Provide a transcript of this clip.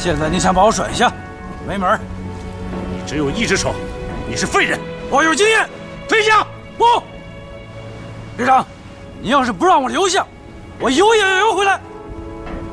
现在你想把我甩下，没门儿！ 你只有一只手，你是废人。 我有经验。 退下！ 不，队长，你要是不让我留下，我游也要游回来。